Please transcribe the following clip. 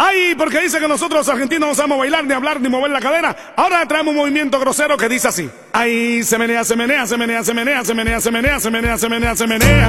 Ay, porque dice que nosotros los argentinos no sabemos bailar, ni hablar, ni mover la cadera. Ahora traemos un movimiento grosero que dice así. Ay, se menea, se menea, se menea, se menea, se menea, se menea, se menea, se menea, se menea.